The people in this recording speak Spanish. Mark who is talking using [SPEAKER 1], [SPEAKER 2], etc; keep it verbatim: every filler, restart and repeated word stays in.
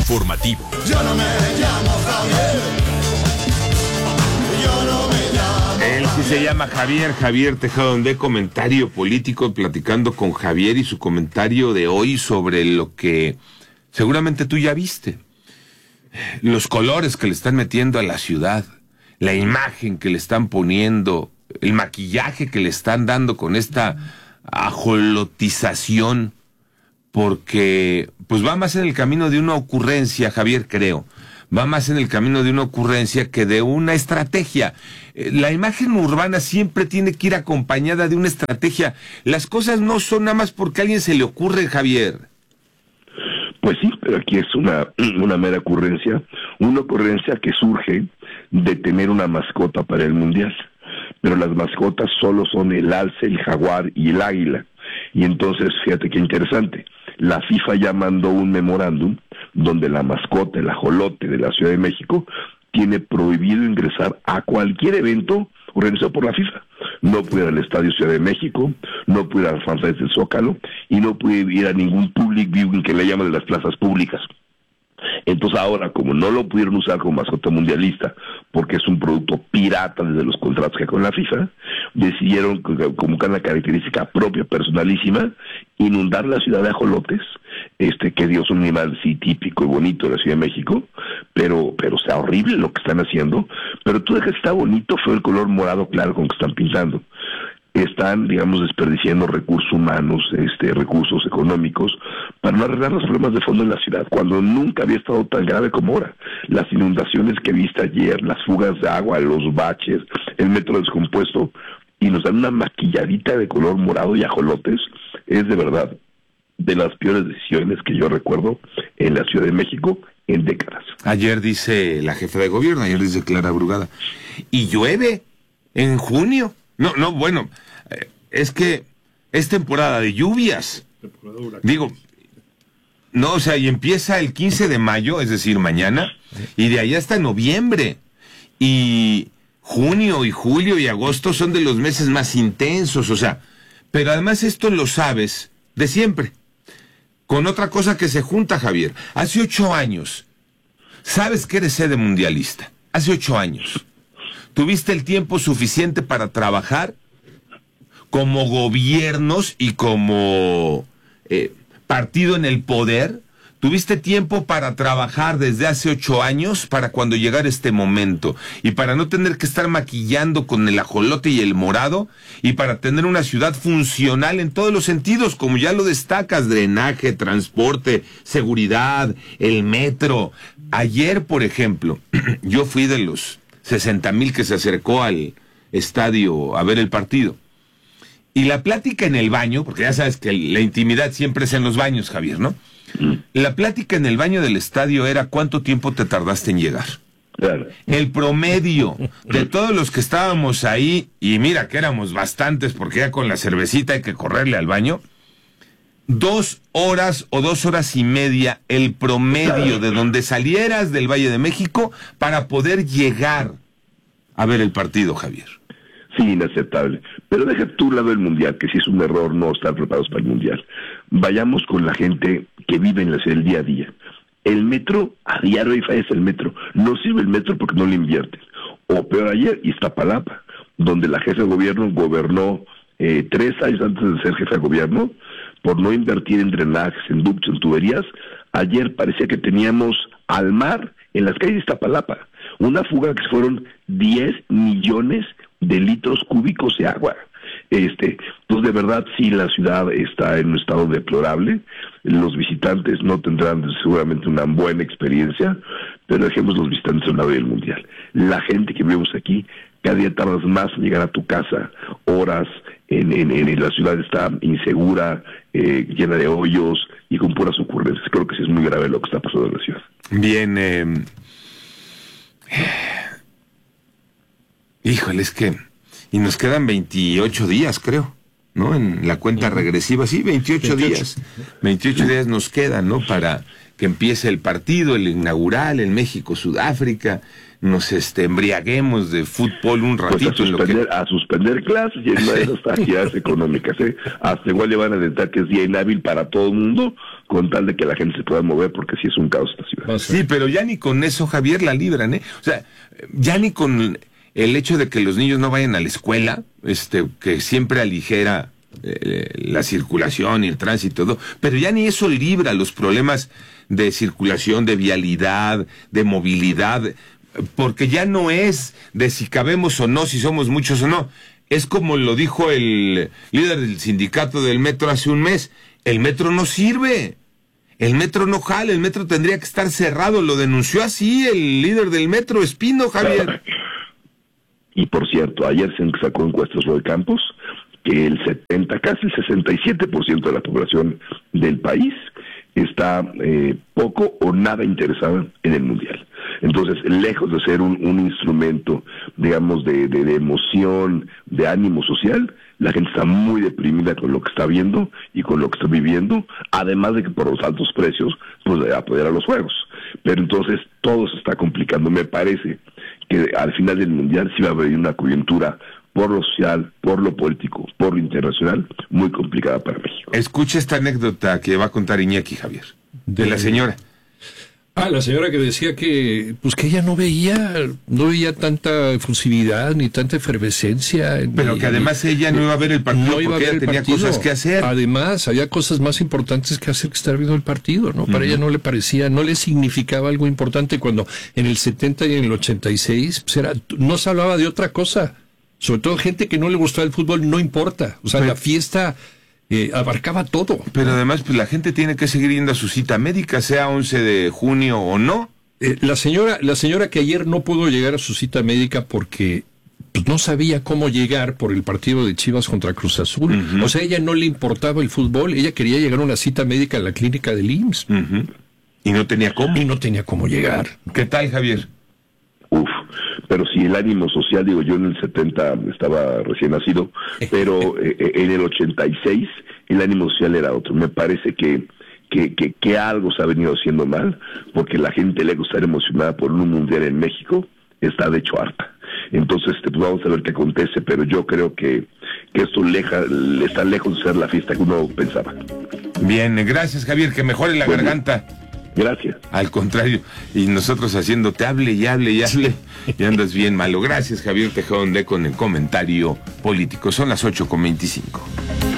[SPEAKER 1] informativo.
[SPEAKER 2] Yo no me llamo Javier. Yo no me llamo
[SPEAKER 3] Él sí se llama Javier, Javier Tejada, de Comentario Político, platicando con Javier y su comentario de hoy sobre lo que seguramente tú ya viste. Los colores que le están metiendo a la ciudad, la imagen que le están poniendo, el maquillaje que le están dando con esta ajolotización, porque pues va más en el camino de una ocurrencia, Javier, creo. Va más en el camino de una ocurrencia que de una estrategia. La imagen urbana siempre tiene que ir acompañada de una estrategia. Las cosas no son nada más porque a alguien se le ocurre, Javier.
[SPEAKER 4] Pues sí, pero aquí es una, una mera ocurrencia, una ocurrencia que surge de tener una mascota para el Mundial. Pero las mascotas solo son el alce, el jaguar y el águila. Y entonces, fíjate qué interesante, la FIFA ya mandó un memorándum donde la mascota, el ajolote de la Ciudad de México, tiene prohibido ingresar a cualquier evento organizado por la FIFA. No puede ir al Estadio Ciudad de México, no puede ir a las fanfarrias del Zócalo, y no puede ir a ningún public viewing que le llaman de las plazas públicas. Entonces ahora, como no lo pudieron usar como mascota mundialista, porque es un producto pirata desde los contratos que hay con la FIFA, decidieron, como una característica propia, personalísima, inundar la ciudad de ajolotes, este que Dios es un animal sí típico y bonito de la Ciudad de México, pero pero sea horrible lo que están haciendo, pero tú dejas que está bonito, fue el color morado claro con que están pintando. Están, digamos, desperdiciando recursos humanos, este, recursos económicos, para no arreglar los problemas de fondo en la ciudad, cuando nunca había estado tan grave como ahora. Las inundaciones que viste ayer, las fugas de agua, los baches, el metro descompuesto, y nos dan una maquilladita de color morado y ajolotes, es de verdad de las peores decisiones que yo recuerdo en la Ciudad de México en décadas.
[SPEAKER 3] Ayer dice la jefa de gobierno, ayer dice Clara Brugada, y llueve en junio. No, no, bueno, eh, es que es temporada de lluvias. Digo, no, o sea, y empieza el quince de mayo, es decir, mañana, y de ahí hasta noviembre. Y junio y julio y agosto son de los meses más intensos, o sea, pero además esto lo sabes de siempre. Con otra cosa que se junta, Javier. Hace ocho años, sabes que eres sede mundialista. Hace ocho años. ¿Tuviste el tiempo suficiente para trabajar como gobiernos y como eh, partido en el poder? ¿Tuviste tiempo para trabajar desde hace ocho años para cuando llegara este momento? Y para no tener que estar maquillando con el ajolote y el morado, y para tener una ciudad funcional en todos los sentidos, como ya lo destacas, drenaje, transporte, seguridad, el metro. Ayer, por ejemplo, yo fui de los sesenta mil que se acercó al estadio a ver el partido. Y la plática en el baño, porque ya sabes que la intimidad siempre es en los baños, Javier, ¿no? La plática en el baño del estadio era ¿cuánto tiempo te tardaste en llegar?
[SPEAKER 4] Claro.
[SPEAKER 3] El promedio de todos los que estábamos ahí, y mira que éramos bastantes porque ya con la cervecita hay que correrle al baño, dos horas o dos horas y media el promedio de donde salieras del Valle de México para poder llegar a ver el partido, Javier.
[SPEAKER 4] Sí, inaceptable. Pero deja tú lado el Mundial, que sí es un error no estar preparados para el Mundial. Vayamos con la gente que vive en la ciudad el día a día. El metro, a diario hay fallas el metro. No sirve el metro porque no le invierten. O peor ayer, Iztapalapa, donde la jefa de gobierno gobernó eh, tres años antes de ser jefa de gobierno, por no invertir en drenajes, en ductos, en tuberías. Ayer parecía que teníamos al mar en las calles de Iztapalapa. Una fuga que fueron diez millones de litros cúbicos de agua. Este, pues de verdad sí la ciudad está en un estado deplorable. Los visitantes no tendrán seguramente una buena experiencia, pero dejemos los visitantes a un lado del Mundial. La gente que vivimos aquí, cada día tardas más en llegar a tu casa, horas, en, en, en la ciudad está insegura, eh, llena de hoyos y con puras ocurrencias. Creo que sí es muy grave lo que está pasando en la ciudad.
[SPEAKER 3] Bien, eh... híjole, es que... y nos quedan veintiocho días, creo, ¿no? En la cuenta regresiva, sí, veintiocho días. veintiocho días nos quedan, ¿no? Para que empiece el partido, el inaugural, el México-Sudáfrica, nos este, embriaguemos de fútbol un ratito.
[SPEAKER 4] Pues a, suspender, en lo que... a suspender clases y en una de esas actividades económicas, ¿eh? Hasta igual le van a dentar que es día inhábil para todo el mundo, con tal de que la gente se pueda mover, porque sí es un caos esta ciudad.
[SPEAKER 3] Sí, pero ya ni con eso, Javier, la libran, ¿eh? O sea, ya ni con el hecho de que los niños no vayan a la escuela, este, que siempre aligera eh, la circulación y el tránsito, todo, pero ya ni eso libra los problemas de circulación, de vialidad, de movilidad, porque ya no es de si cabemos o no, si somos muchos o no. Es como lo dijo el líder del sindicato del metro hace un mes, el metro no sirve, el metro no jala, el metro tendría que estar cerrado, lo denunció así el líder del metro, Espino, Javier.
[SPEAKER 4] Y por cierto, ayer se sacó encuestas Roy Campos, que el setenta, casi el sesenta y siete por ciento de la población del país está eh, poco o nada interesada en el Mundial. Entonces, lejos de ser un, un instrumento, digamos, de, de, de emoción, de ánimo social, la gente está muy deprimida con lo que está viendo y con lo que está viviendo, además de que por los altos precios, pues de apoyar a los juegos. Pero entonces, todo se está complicando. Me parece que al final del Mundial sí va a haber una coyuntura por lo social, por lo político, por lo internacional, muy complicada para México.
[SPEAKER 3] Escucha esta anécdota que va a contar Iñaki, Javier, de la señora.
[SPEAKER 1] Ah, la señora que decía que pues que ella no veía no veía tanta efusividad ni tanta efervescencia.
[SPEAKER 3] Pero
[SPEAKER 1] ni,
[SPEAKER 3] que además ella no iba a ver el partido
[SPEAKER 1] no iba
[SPEAKER 3] porque
[SPEAKER 1] a ver
[SPEAKER 3] ella
[SPEAKER 1] el
[SPEAKER 3] tenía
[SPEAKER 1] partido.
[SPEAKER 3] cosas que hacer.
[SPEAKER 1] Además, había cosas más importantes que hacer que estar viendo el partido, ¿no? Para uh-huh. ella no le parecía, no le significaba algo importante cuando en el setenta y en el ochenta y seis pues era, no se hablaba de otra cosa. Sobre todo gente que no le gustaba el fútbol, no importa. O sea, pero, la fiesta eh, abarcaba todo.
[SPEAKER 3] Pero además, pues la gente tiene que seguir yendo a su cita médica, sea once de junio o no.
[SPEAKER 1] Eh, la señora la señora que ayer no pudo llegar a su cita médica porque pues, no sabía cómo llegar por el partido de Chivas contra Cruz Azul. Uh-huh. O sea, a ella no le importaba el fútbol, ella quería llegar a una cita médica en la clínica del I M S S.
[SPEAKER 3] Uh-huh. Y no tenía cómo.
[SPEAKER 1] Y no tenía cómo llegar.
[SPEAKER 3] ¿Qué tal, Javier?
[SPEAKER 4] Uf, pero si el ánimo social, digo, yo en el setenta estaba recién nacido, pero eh, en el ochenta y seis el ánimo social era otro. Me parece que, que, que, que algo se ha venido haciendo mal, porque la gente le gusta estar emocionada por un mundial en México, está de hecho harta. Entonces, pues vamos a ver qué acontece, pero yo creo que, que esto leja, está lejos de ser la fiesta que uno pensaba.
[SPEAKER 3] Bien, gracias, Javier, que mejore la bueno. garganta.
[SPEAKER 4] Gracias.
[SPEAKER 3] Al contrario, y nosotros haciéndote hable y hable y hable, y andas bien malo. Gracias, Javier Tejón de con el comentario político. Son las ocho con veinticinco.